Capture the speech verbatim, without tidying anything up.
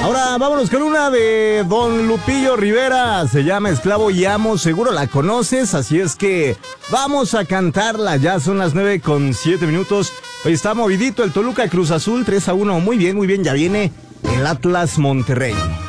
Ahora vámonos con una de Don Lupillo Rivera. Se llama Esclavo y Amo. Seguro la conoces, así es que vamos a cantarla. Ya son las nueve con siete minutos. Hoy está movidito el Toluca Cruz Azul tres a uno. Muy bien, muy bien. Ya viene el Atlas Monterrey.